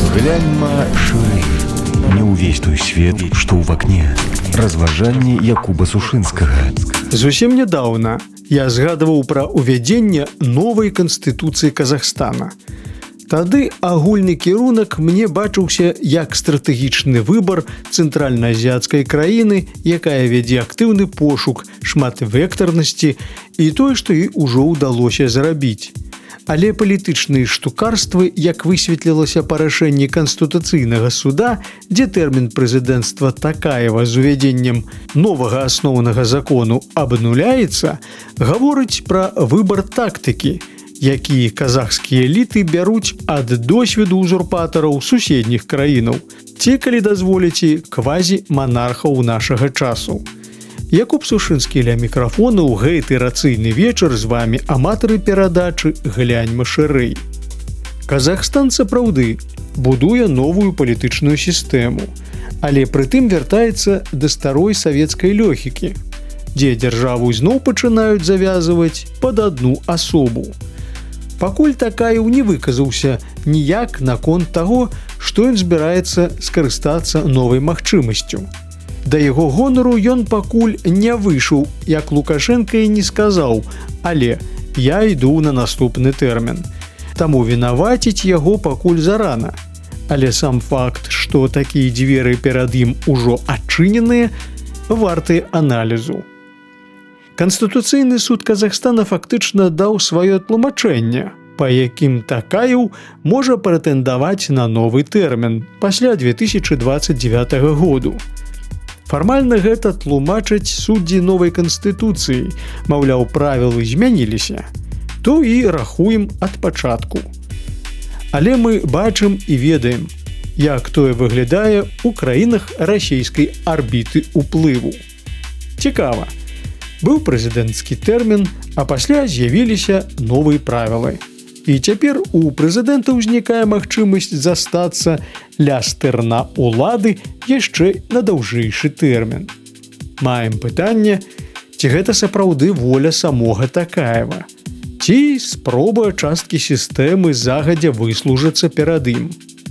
Гляньма шырэй. Не ўвесь той свет, што ў вакне. Разважанні Якуба Сушынскага. Зусім нядаўна я згадваў пра ўвядзенне новай канстытуцыі Казахстана. Тады агульны кірунак мне бачыўся як стратэгічны выбар цэнтральнаазіяцкай краіны, якая вядзе актыўны пошук шматвектарнасці і тое, што ёй ужо ўдалося зрабіць. Але палітычныя штукарствы, як высветлілася па рашэнні Канстытуцыйнага суда, дзе тэрмін прэзідэнцтва Такаева з увядзеннем новага асноўнага закону абнуляецца, гаворыць пра выбар тактыкі, які казахскія эліты бяруць ад досведу ўзурпатараў суседніх краінаў, ці, калі дазволіце, квазі-манархаў нашага часу. Якуб Сушынскі ля мікрафона ў гэты рацыйны вечар, з вамі аматары перадачы «Гляньма шырэй». Казахстан сапраўды будуе новую палітычную сістэму, але прытым вяртаецца да старой савецкай лёгікі, дзе дзяржаву зноў пачынаюць завязваць пад адну асобу. Пакуль Такаеў не выказаўся ніяк наконт таго, што ён збіраецца скарыстацца новай магчымасцю. Да яго гонару ён пакуль не выйшаў, як Лукашенка і не сказаў, але я іду на наступны тэрмін. Таму вінаваціць яго пакуль зарана. Але сам факт, што такія дзверы перад ім ужо адчыненыя, варты аналізу. Канстытуцыйны суд Казахстана фактычна даў сваё тлумачэнне, па якім Такаеў можа прэтэндаваць на новы тэрмін пасля 2029 году. Фармальна гэта тлумачаць суддзі новай канстытуцыі, маўляў, правілы змяніліся, то і рахуем ад пачатку. Але мы бачым і ведаем, як тое выглядае ў краінах расійскай арбіты ўплыву. Цікава. Быў прэзідэнцкі тэрмін, а пасля з'явіліся новыя правілы. І цяпер у прэзідэнта ўзнікае магчымасць застацца ля стырна ўлады яшчэ на даўжэйшы тэрмін. Маем пытанне, ці гэта сапраўды воля самога Такаева, ці спроба часткі сістэмы загадзя выслужыцца перад ім.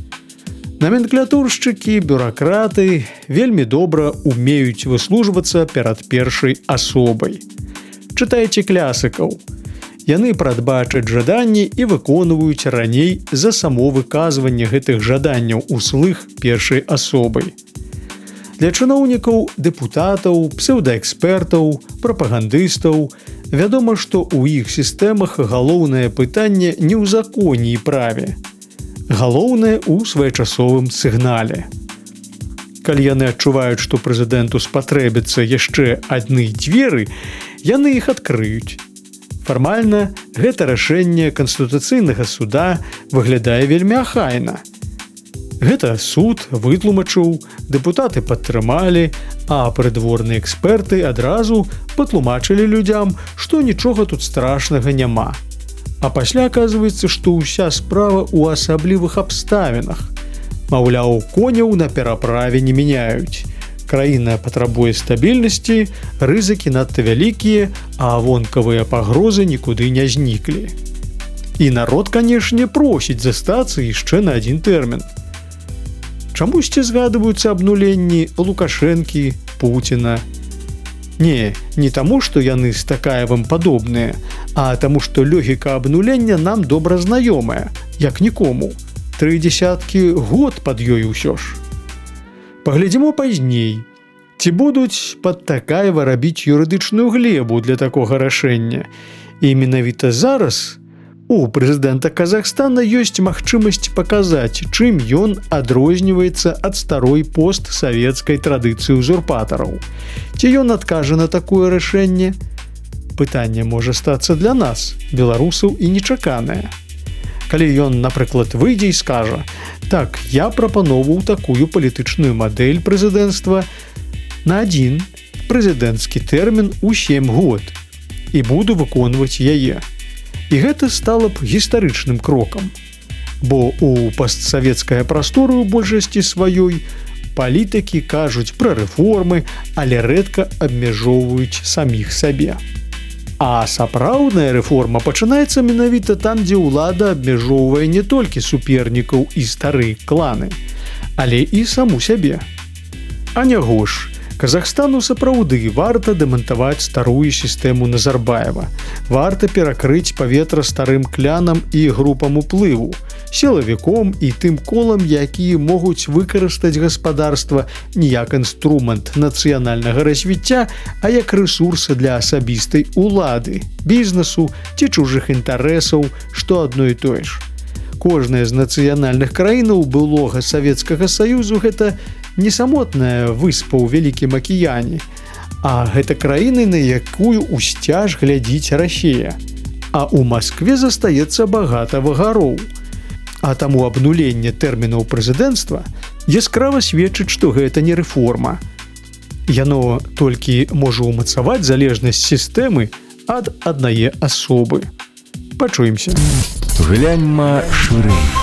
Наменклатуршчыкі, бюракраты вельмі добра умеюць выслужвацца перад першай асобай. Чытайце клясыкаў. Яны прадбачаць жаданні і выконваюць раней за само выказванне гэтых жаданняў услых першай асобай. Для чыноўнікаў, дэпутатаў, псеўдаэкспертаў, прапагандыстаў вядома, што ў іх сістэмах галоўнае пытанне не ў законе і праве. Галоўнае ў своечасовым сігнале. Калі яны адчуваюць, што прэзідэнту спатрэбіцца яшчэ адны дзверы, яны іх адкрыюць. Фармальна гэта рашэнне Канстытуцыйнага суда выглядае вельмі ахайна. Гэта суд вытлумачыў, дэпутаты падтрымалі, а прыдворныя эксперты адразу патлумачылі людзям, што нічога тут страшнага няма. А пасля аказваецца, што ўся справа ў асаблівых абставінах. Маўляў, коняў на пераправе не мяняюць. Краіна патрабуе стабільнасці, рызыкі надта вялікія, а вонкавыя пагрозы нікуды не зніклі. І народ, канешне, просіць застацца яшчэ на адзін тэрмін. Чамусьці згадваюцца абнуленні Лукашэнкі, Пуціна. Не таму, што яны з Такаевым падобныя, а таму, што логіка абнулення нам добра знаёмая, як нікому. 30 год пад ёй усё ж. Паглядзімо пазней. Ці будуць пад Такаева рабіць юрыдычную глебу для такога рашэння? І менавіта зараз у прэзідэнта Казахстана ёсць магчымасць паказаць, чым ён адрозніваецца ад старой постсавецкай традыцыі ўзурпатараў. Ці ён адкажа на такое рашэнне? Пытанне можа стацца для нас, беларусаў, і нечаканае. Калі ён, напрыклад, выйдзе і скажа: «Так, я прапаноўваў такую палітычную мадэль прэзідэнцтва на адзін прэзідэнцкі тэрмін у 7 год і буду выконваць яе». І гэта стала б гістарычным крокам. Бо у постсавецкая прасторы ў большасці сваёй палітыкі кажуць пра рэформы, але рэдка абмяжоўваюць саміх сабе. А сапраўдная рэформа пачынаецца менавіта там, дзе ўлада абмяжоўвае не толькі супернікаў і старыя кланы, але і саму сябе. А няго ж, Казахстану сапраўды варта дэмантаваць старую сістэму Назарбаева. Варта перакрыць паветра старым клянам і групам уплыву, сілавіком і тым колам, якія могуць выкарыстаць гаспадарства не як інструмент нацыянальнага развіцця, а як рэсурсы для асабістай улады, бізнесу ці чужых інтарэсаў, што адно і тое ж. Кожная з нацыянальных краінаў былога Савецкага Саюзу гэта не самотная выспа ў Вялікім акіяне, а гэта краіны, на якую ўсцяж глядзіць Расія. А ў Маскве застаецца багата вагароў. А таму абнуленне тэрмінаў прэзідэнцтва яскрава сведчыць, што гэта не рэформа. Яно толькі можа ўмацаваць залежнасць сістэмы ад аднае асобы. Пачуемся. Гляньма шырэй.